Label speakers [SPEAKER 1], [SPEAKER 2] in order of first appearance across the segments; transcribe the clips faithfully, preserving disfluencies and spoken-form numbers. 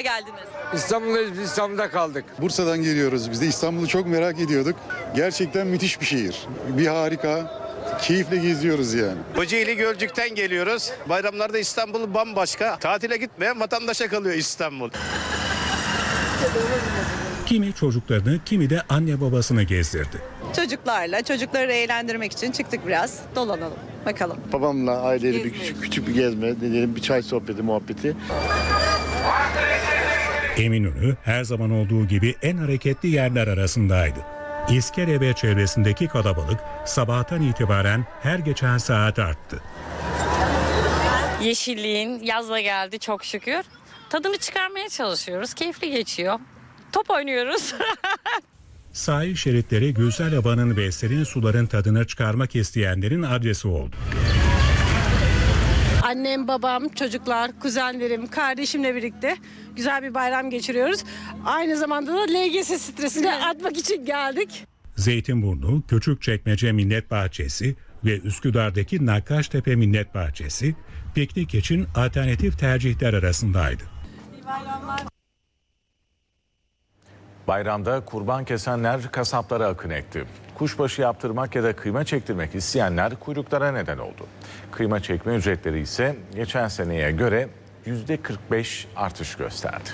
[SPEAKER 1] geldiniz?
[SPEAKER 2] İstanbul'dayız, biz İstanbul'da kaldık.
[SPEAKER 3] Bursa'dan geliyoruz biz de. İstanbul'u çok merak ediyorduk. Gerçekten müthiş bir şehir. Bir harika. Keyifle geziyoruz yani.
[SPEAKER 4] Kocaeli Gölcük'ten geliyoruz. Bayramlarda İstanbul bambaşka. Tatile gitmeyen vatandaşa kalıyor İstanbul.
[SPEAKER 5] Kimi çocuklarını, kimi de anne babasını gezdirdi.
[SPEAKER 1] Çocuklarla, çocukları eğlendirmek için çıktık biraz. Dolanalım, bakalım.
[SPEAKER 6] Babamla aileyle bir küçük küçük bir gezme, diyelim bir çay sohbeti, muhabbeti.
[SPEAKER 5] Eminönü her zaman olduğu gibi en hareketli yerler arasındaydı. İskele ve çevresindeki kalabalık sabahtan itibaren her geçen saat arttı.
[SPEAKER 7] Yeşilliğin yazla geldi çok şükür. Tadını çıkarmaya çalışıyoruz. Keyifli geçiyor. Top oynuyoruz.
[SPEAKER 5] Sahil şeritleri güzel havanın ve serin suların tadını çıkarmak isteyenlerin adresi oldu.
[SPEAKER 8] Annem, babam, çocuklar, kuzenlerim, kardeşimle birlikte güzel bir bayram geçiriyoruz. Aynı zamanda da L G S stresini atmak için geldik.
[SPEAKER 5] Zeytinburnu, Küçükçekmece Millet Bahçesi ve Üsküdar'daki Nakkaştepe Millet Bahçesi piknik için alternatif tercihler arasındaydı.
[SPEAKER 9] Bayramda kurban kesenler kasaplara akın etti. Kuşbaşı yaptırmak ya da kıyma çektirmek isteyenler kuyruklara neden oldu. Kıyma çekme ücretleri ise geçen seneye göre yüzde kırk beş artış gösterdi.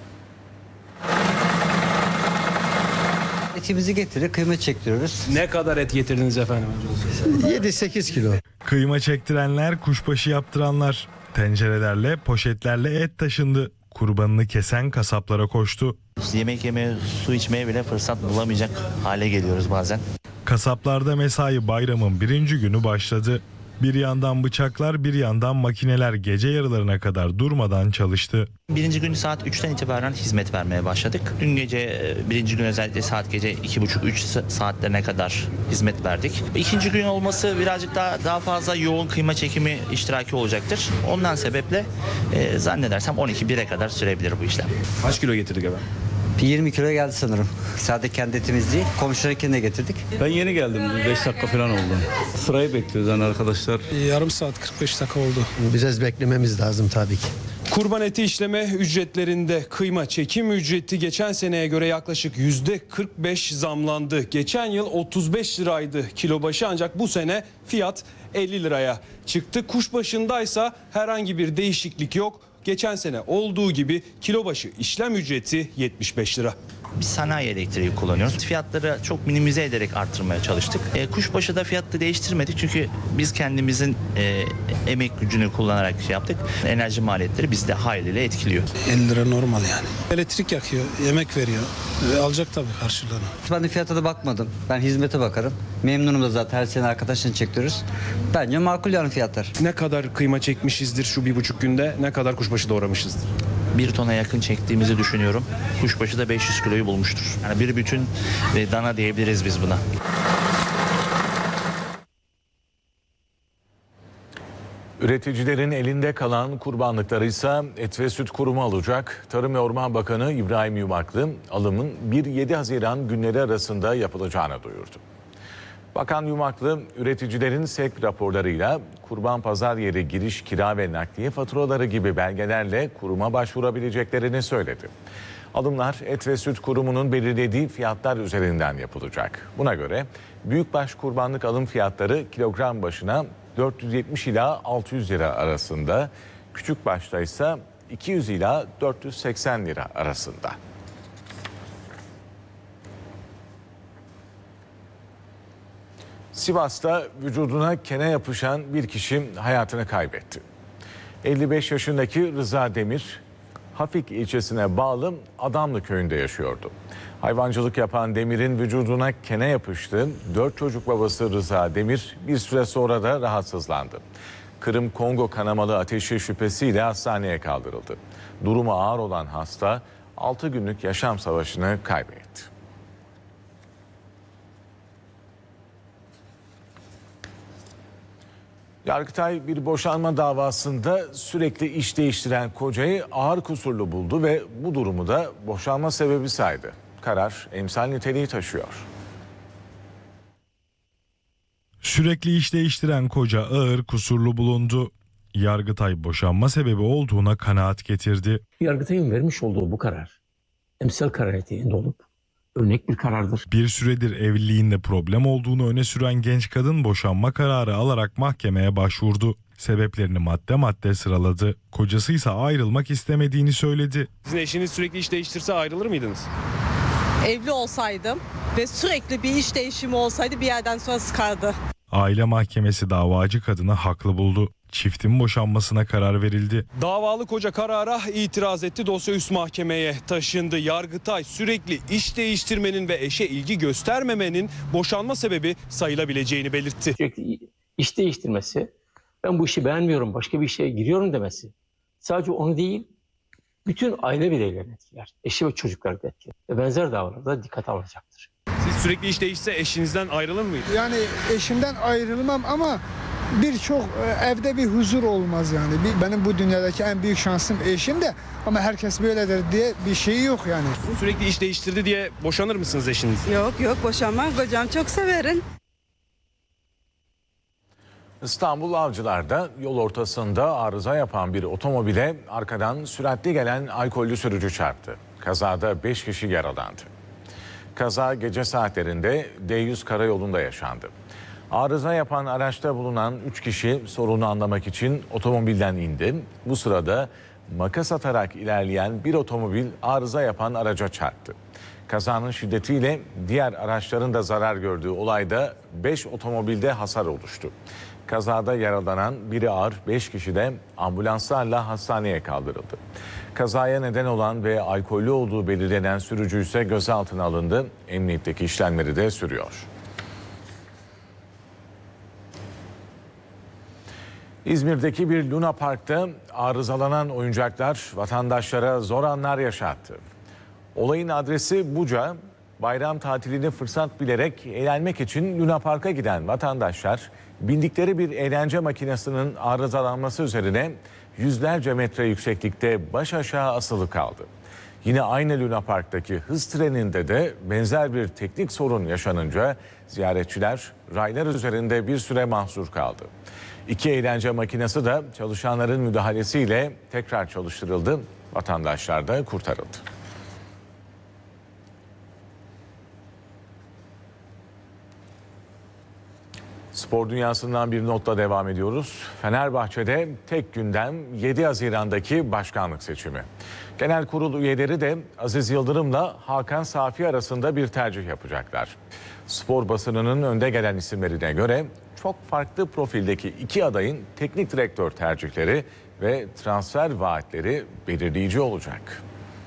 [SPEAKER 10] Etimizi getirip kıyma çektiriyoruz.
[SPEAKER 11] Ne kadar et getirdiniz efendim?
[SPEAKER 10] yedi sekiz kilo.
[SPEAKER 12] Kıyma çektirenler, kuşbaşı yaptıranlar. Tencerelerle, poşetlerle et taşındı. Kurbanını kesen kasaplara koştu.
[SPEAKER 13] Yemek yemeye, su içmeye bile fırsat bulamayacak hale geliyoruz bazen.
[SPEAKER 12] Kasaplarda mesai bayramın birinci günü başladı. Bir yandan bıçaklar, bir yandan makineler gece yarılarına kadar durmadan çalıştı.
[SPEAKER 13] Birinci gün saat üçten itibaren hizmet vermeye başladık. Dün gece, birinci gün özellikle saat gece iki buçuk üç saatlerine kadar hizmet verdik. İkinci gün olması birazcık daha daha fazla yoğun kıyma çekimi iştiraki olacaktır. Ondan sebeple e, zannedersem on iki bire kadar sürebilir bu işlem.
[SPEAKER 11] Kaç kilo getirdik efendim?
[SPEAKER 10] yirmi kilo geldi sanırım. Sadece kendi etimiz değil, komşularınkini de getirdik.
[SPEAKER 14] Ben yeni geldim. beş dakika falan oldu. Sırayı bekliyoruz yani arkadaşlar.
[SPEAKER 11] Yarım saat kırk beş dakika oldu.
[SPEAKER 10] Biraz beklememiz lazım tabii ki.
[SPEAKER 11] Kurban eti işleme ücretlerinde kıyma çekim ücreti geçen seneye göre yaklaşık yüzde kırk beş zamlandı. Geçen yıl otuz beş liraydı kilo başı, ancak bu sene fiyat elli liraya çıktı. Kuşbaşındaysa herhangi bir değişiklik yok. Geçen sene olduğu gibi kilo başı işlem ücreti yetmiş beş lira.
[SPEAKER 13] Biz sanayi elektriği kullanıyoruz. Fiyatları çok minimize ederek artırmaya çalıştık. E, kuşbaşı da fiyatı değiştirmedik çünkü biz kendimizin e, emek gücünü kullanarak şey yaptık. Enerji maliyetleri bizde haliyle etkiliyor.
[SPEAKER 11] elli lira normal yani. Elektrik yakıyor, yemek veriyor ve alacak tabii karşılığını.
[SPEAKER 10] Ben de fiyata da bakmadım. Ben hizmete bakarım. Memnunum da zaten, her sene arkadaşını çektiriyoruz. Bence makul yani fiyatlar.
[SPEAKER 11] Ne kadar kıyma çekmişizdir şu bir buçuk günde, ne kadar kuşbaşı doğramışızdır?
[SPEAKER 13] Bir tona yakın çektiğimizi düşünüyorum. Kuşbaşı da beş yüz kiloyu bulmuştur. Yani bir bütün e, dana diyebiliriz biz buna.
[SPEAKER 9] Üreticilerin elinde kalan kurbanlıkları ise Et ve Süt Kurumu alacak. Tarım ve Orman Bakanı İbrahim Yumaklı alımın bir yedi Haziran günleri arasında yapılacağını duyurdu. Bakan Yumaklı, üreticilerin sevk raporlarıyla kurban pazar yeri giriş, kira ve nakliye faturaları gibi belgelerle kuruma başvurabileceklerini söyledi. Alımlar Et ve Süt Kurumu'nun belirlediği fiyatlar üzerinden yapılacak. Buna göre büyükbaş kurbanlık alım fiyatları kilogram başına dört yüz yetmiş ila altı yüz lira arasında, küçükbaşta ise iki yüz ila dört yüz seksen lira arasında. Sivas'ta vücuduna kene yapışan bir kişi hayatını kaybetti. elli beş yaşındaki Rıza Demir, Hafik ilçesine bağlı Adamlı köyünde yaşıyordu. Hayvancılık yapan Demir'in vücuduna kene yapıştı. Dört çocuk babası Rıza Demir bir süre sonra da rahatsızlandı. Kırım-Kongo kanamalı ateşi şüphesiyle hastaneye kaldırıldı. Durumu ağır olan hasta altı günlük yaşam savaşını kaybetti. Yargıtay bir boşanma davasında sürekli iş değiştiren kocayı ağır kusurlu buldu ve bu durumu da boşanma sebebi saydı. Karar emsal niteliği taşıyor.
[SPEAKER 12] Sürekli iş değiştiren koca ağır kusurlu bulundu. Yargıtay boşanma sebebi olduğuna kanaat getirdi.
[SPEAKER 15] Yargıtay'ın vermiş olduğu bu karar emsal karar niteliğinde olup örnek bir karardır.
[SPEAKER 12] Bir süredir evliliğinde problem olduğunu öne süren genç kadın boşanma kararı alarak mahkemeye başvurdu. Sebeplerini madde madde sıraladı. Kocası ise ayrılmak istemediğini söyledi.
[SPEAKER 11] Sizin eşiniz sürekli iş değiştirse ayrılır mıydınız?
[SPEAKER 8] Evli olsaydım ve sürekli bir iş değişimi olsaydı bir yerden sonra sıkardı.
[SPEAKER 12] Aile mahkemesi davacı kadını haklı buldu. Çiftin boşanmasına karar verildi.
[SPEAKER 11] Davalı koca karara itiraz etti. Dosya üst mahkemeye taşındı. Yargıtay sürekli iş değiştirmenin ve eşe ilgi göstermemenin boşanma sebebi sayılabileceğini belirtti.
[SPEAKER 15] Sürekli iş değiştirmesi, ben bu işi beğenmiyorum, başka bir işe giriyorum demesi. Sadece onu değil, bütün aile bireylerini etkiler. Eşi ve çocukları da etkiler. Ve benzer davalarda dikkat alınacaktır.
[SPEAKER 11] Siz sürekli iş değişse eşinizden ayrılır mıydı?
[SPEAKER 16] Yani eşimden ayrılmam ama birçok evde bir huzur olmaz yani. Benim bu dünyadaki en büyük şansım eşim de ama herkes böyledir diye bir şey yok yani.
[SPEAKER 11] Sürekli iş değiştirdi diye boşanır mısınız eşiniz?
[SPEAKER 8] Yok yok boşanmam. Kocam çok severim.
[SPEAKER 9] İstanbul Avcılar'da yol ortasında arıza yapan bir otomobile arkadan süratli gelen alkollü sürücü çarptı. Kazada beş kişi yaralandı. Kaza gece saatlerinde D yüz karayolunda yaşandı. Arıza yapan araçta bulunan üç kişi sorunu anlamak için otomobilden indi. Bu sırada makas atarak ilerleyen bir otomobil arıza yapan araca çarptı. Kazanın şiddetiyle diğer araçların da zarar gördüğü olayda beş otomobilde hasar oluştu. Kazada yaralanan biri ağır, beş kişi de ambulanslarla hastaneye kaldırıldı. Kazaya neden olan ve alkollü olduğu belirlenen sürücü ise gözaltına alındı. Emniyetteki işlemleri de sürüyor. İzmir'deki bir Luna Park'ta arızalanan oyuncaklar vatandaşlara zor anlar yaşattı. Olayın adresi Buca. Bayram tatilini fırsat bilerek eğlenmek için Luna Park'a giden vatandaşlar bindikleri bir eğlence makinesinin arızalanması üzerine yüzlerce metre yükseklikte baş aşağı asılı kaldı. Yine aynı Luna Park'taki hız treninde de benzer bir teknik sorun yaşanınca ziyaretçiler raylar üzerinde bir süre mahsur kaldı. İki eğlence makinesi de çalışanların müdahalesiyle tekrar çalıştırıldı. Vatandaşlar da kurtarıldı. Spor dünyasından bir notla devam ediyoruz. Fenerbahçe'de tek gündem yedi Haziran'daki başkanlık seçimi. Genel kurul üyeleri de Aziz Yıldırım'la Hakan Safi arasında bir tercih yapacaklar. Spor basınının önde gelen isimlerine göre çok farklı profildeki iki adayın teknik direktör tercihleri ve transfer vaatleri belirleyici olacak.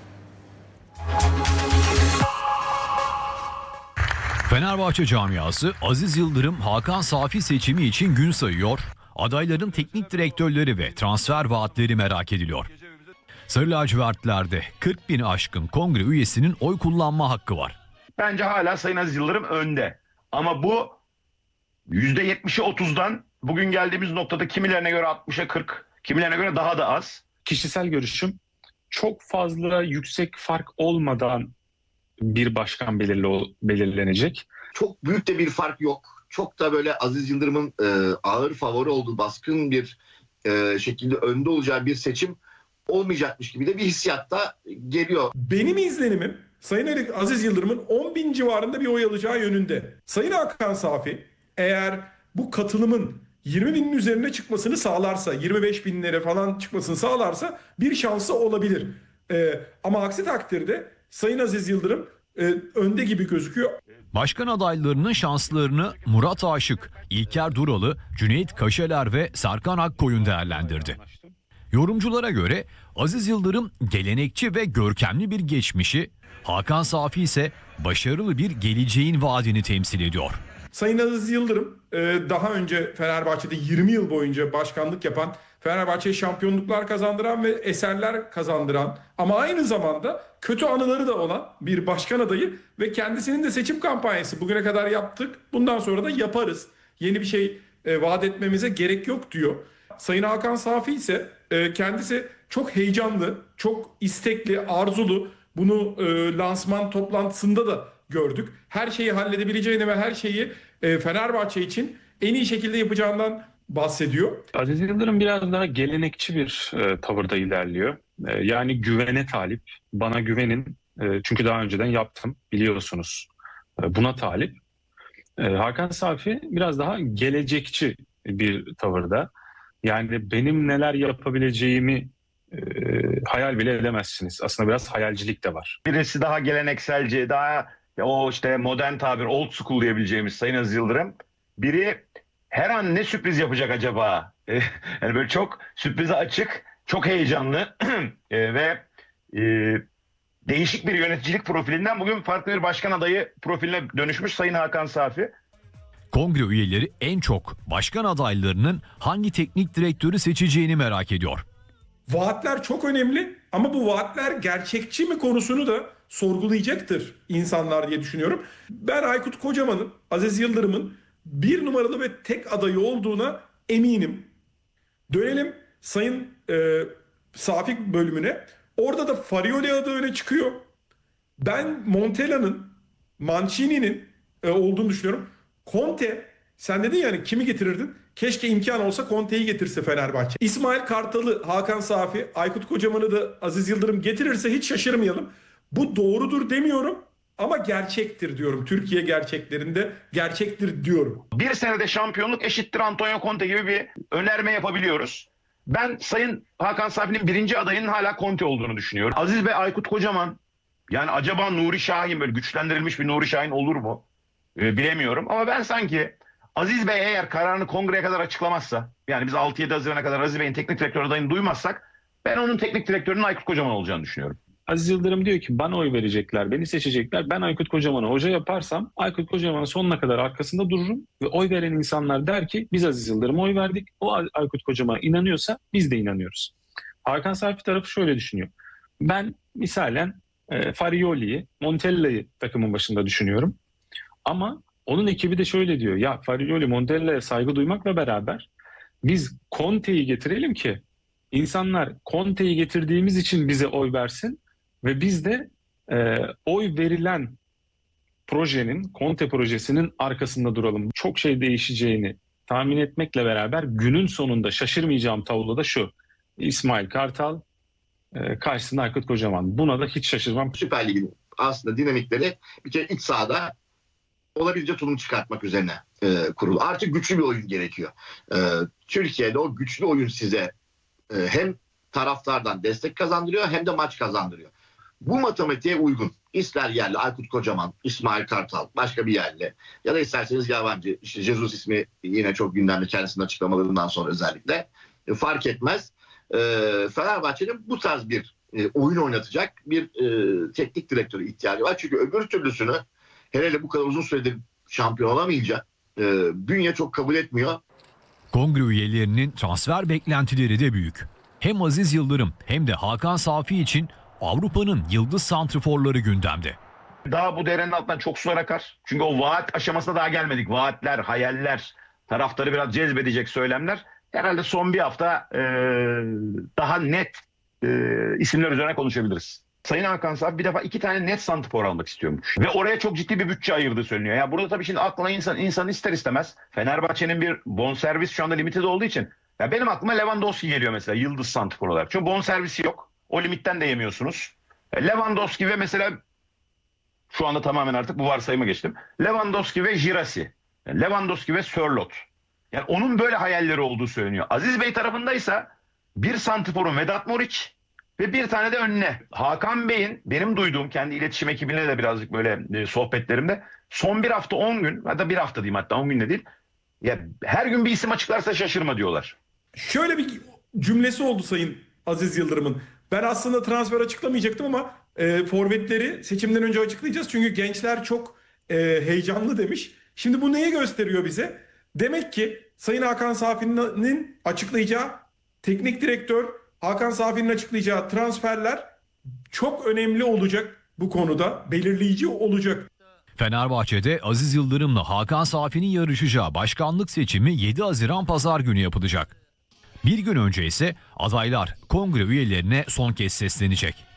[SPEAKER 17] Fenerbahçe camiası Aziz Yıldırım, Hakan Safi seçimi için gün sayıyor. Adayların teknik direktörleri ve transfer vaatleri merak ediliyor. Sarı lacivertlerde kırk bin aşkın kongre üyesinin oy kullanma hakkı var.
[SPEAKER 18] Bence hala Sayın Aziz Yıldırım önde. Ama bu yüzde yetmişe otuzdan bugün geldiğimiz noktada kimilerine göre altmışa kırk, kimilerine göre daha da az.
[SPEAKER 19] Kişisel görüşüm, çok fazla yüksek fark olmadan bir başkan belirli, belirlenecek.
[SPEAKER 6] Çok büyük de bir fark yok. Çok da böyle Aziz Yıldırım'ın e, ağır favori olduğu, baskın bir e, şekilde önde olacağı bir seçim olmayacakmış gibi de bir hissiyatta geliyor.
[SPEAKER 20] Benim izlenimim Sayın Aziz Yıldırım'ın on bin civarında bir oy alacağı yönünde. Sayın Hakan Safi eğer bu katılımın yirmi binin üzerine çıkmasını sağlarsa, yirmi beş binlere falan çıkmasını sağlarsa bir şansı olabilir. Ee, ama aksi takdirde Sayın Aziz Yıldırım e, önde gibi gözüküyor.
[SPEAKER 17] Başkan adaylarının şanslarını Murat Aşık, İlker Duralı, Cüneyt Kaşeler ve Serkan Akkoyun değerlendirdi. Yorumculara göre Aziz Yıldırım gelenekçi ve görkemli bir geçmişi, Hakan Safi ise başarılı bir geleceğin vaadini temsil ediyor.
[SPEAKER 20] Sayın Aziz Yıldırım daha önce Fenerbahçe'de yirmi yıl boyunca başkanlık yapan, Fenerbahçe'ye şampiyonluklar kazandıran ve eserler kazandıran ama aynı zamanda kötü anıları da olan bir başkan adayı ve kendisinin de seçim kampanyası bugüne kadar yaptık, bundan sonra da yaparız. Yeni bir şey vaat etmemize gerek yok diyor. Sayın Hakan Safi ise kendisi çok heyecanlı, çok istekli, arzulu. Bunu e, lansman toplantısında da gördük. Her şeyi halledebileceğini ve her şeyi e, Fenerbahçe için en iyi şekilde yapacağından bahsediyor.
[SPEAKER 19] Aziz Yıldırım biraz daha gelenekçi bir e, tavırda ilerliyor. E, yani güvene talip, bana güvenin. E, çünkü daha önceden yaptım, biliyorsunuz. E, buna talip. E, Hakan Safi biraz daha gelecekçi bir tavırda. Yani benim neler yapabileceğimi e, hayal bile edemezsiniz. Aslında biraz hayalcilik de var.
[SPEAKER 18] Birisi daha gelenekselci, daha o işte modern tabir, old school diyebileceğimiz Sayın Aziz Yıldırım. Biri her an ne sürpriz yapacak acaba? Yani böyle çok sürprize açık, çok heyecanlı ve e, değişik bir yöneticilik profilinden bugün farklı bir başkan adayı profiline dönüşmüş Sayın Hakan Safi.
[SPEAKER 17] Kongre üyeleri en çok başkan adaylarının hangi teknik direktörü seçeceğini merak ediyor.
[SPEAKER 20] Vaatler çok önemli ama bu vaatler gerçekçi mi konusunu da sorgulayacaktır insanlar diye düşünüyorum. Ben Aykut Kocaman'ın, Aziz Yıldırım'ın bir numaralı ve tek adayı olduğuna eminim. Dönelim Sayın e, Safi bölümüne. Orada da Farioli adı öne çıkıyor. Ben Montella'nın, Mancini'nin e, olduğunu düşünüyorum. Conte, sen dedin yani kimi getirirdin? Keşke imkan olsa Conte'yi getirse Fenerbahçe. İsmail Kartal'ı, Hakan Safi, Aykut Kocaman'ı da Aziz Yıldırım getirirse hiç şaşırmayalım. Bu doğrudur demiyorum ama gerçektir diyorum. Türkiye gerçeklerinde gerçektir diyorum.
[SPEAKER 18] Bir senede şampiyonluk eşittir Antonio Conte gibi bir önerme yapabiliyoruz. Ben Sayın Hakan Safi'nin birinci adayının hala Conte olduğunu düşünüyorum. Aziz Bey, Aykut Kocaman, yani acaba Nuri Şahin, böyle güçlendirilmiş bir Nuri Şahin olur mu? Ee, bilemiyorum ama ben sanki Aziz Bey eğer kararını kongreye kadar açıklamazsa, yani biz altı yedi Haziran'a kadar Aziz Bey'in teknik direktör adayını duymazsak, ben onun teknik direktörünün Aykut Kocaman olacağını düşünüyorum.
[SPEAKER 19] Aziz Yıldırım diyor ki bana oy verecekler, beni seçecekler. Ben Aykut Kocaman'ı hoca yaparsam Aykut Kocaman'ın sonuna kadar arkasında dururum. Ve oy veren insanlar der ki biz Aziz Yıldırım'a oy verdik. O Aykut Kocaman'a inanıyorsa biz de inanıyoruz. Hakan Safi tarafı şöyle düşünüyor. Ben misalen e, Farioli'yi, Montella'yı takımın başında düşünüyorum. Ama onun ekibi de şöyle diyor. Ya Farioli, Montella'ya saygı duymakla beraber biz Conte'yi getirelim ki insanlar Conte'yi getirdiğimiz için bize oy versin ve biz de e, oy verilen projenin, Conte projesinin arkasında duralım. Çok şey değişeceğini tahmin etmekle beraber günün sonunda şaşırmayacağım tablo da şu. İsmail Kartal, e, karşısında Aykut Kocaman. Buna da hiç şaşırmam.
[SPEAKER 6] Süper Lig'in aslında dinamikleri bir kere iç sahada olabildiğince tulum çıkartmak üzerine e, kurulu. Artık güçlü bir oyun gerekiyor. E, Türkiye'de o güçlü oyun size e, hem taraftardan destek kazandırıyor hem de maç kazandırıyor. Bu matematiğe uygun. İster yerli Aykut Kocaman, İsmail Kartal, başka bir yerli ya da isterseniz yabancı. İşte Jesus ismi yine çok gündemde kendisinin açıklamalarından sonra özellikle. E, fark etmez. E, Fenerbahçe'nin bu tarz bir e, oyun oynatacak bir e, teknik direktörü ihtiyacı var. Çünkü öbür türlüsünü hele hele bu kadar uzun süredir şampiyon olamayınca e, bünye çok kabul etmiyor.
[SPEAKER 17] Kongre üyelerinin transfer beklentileri de büyük. Hem Aziz Yıldırım hem de Hakan Safi için Avrupa'nın yıldız santriforları gündemde.
[SPEAKER 18] Daha bu derenin altından çok sular akar. Çünkü o vaat aşamasına daha gelmedik. Vaatler, hayaller, taraftarı biraz cezbedecek söylemler. Herhalde son bir hafta e, daha net e, isimler üzerine konuşabiliriz. Sayın Hakan Safi bir defa iki tane net santrfor almak istiyormuş. Ve oraya çok ciddi bir bütçe ayırdığı söyleniyor. Ya burada tabii şimdi aklına insan, insan ister istemez. Fenerbahçe'nin bir bonservis şu anda limited olduğu için. Ya benim aklıma Lewandowski geliyor mesela yıldız santrfor olarak. Çünkü bonservisi yok. O limitten de yemiyorsunuz. Lewandowski ve mesela şu anda tamamen artık bu varsayıma geçtim. Lewandowski ve Girassi. Yani Lewandowski ve Sörloth. Yani onun böyle hayalleri olduğu söyleniyor. Aziz Bey tarafındaysa bir santrforun Vedat Muriç ve bir tane de önüne. Hakan Bey'in benim duyduğum kendi iletişim ekibine de birazcık böyle e, sohbetlerimde son bir hafta on gün hatta bir hafta diyeyim hatta on gün de değil. Ya her gün bir isim açıklarsa şaşırma diyorlar.
[SPEAKER 20] Şöyle bir cümlesi oldu Sayın Aziz Yıldırım'ın. Ben aslında transfer açıklamayacaktım ama e, forvetleri seçimden önce açıklayacağız. Çünkü gençler çok e, heyecanlı demiş. Şimdi bu neyi gösteriyor bize? Demek ki Sayın Hakan Safi'nin açıklayacağı teknik direktör, Hakan Safi'nin açıklayacağı transferler çok önemli olacak bu konuda. Belirleyici olacak.
[SPEAKER 17] Fenerbahçe'de Aziz Yıldırım'la Hakan Safi'nin yarışacağı başkanlık seçimi yedi Haziran Pazar günü yapılacak. Bir gün önce ise adaylar kongre üyelerine son kez seslenecek.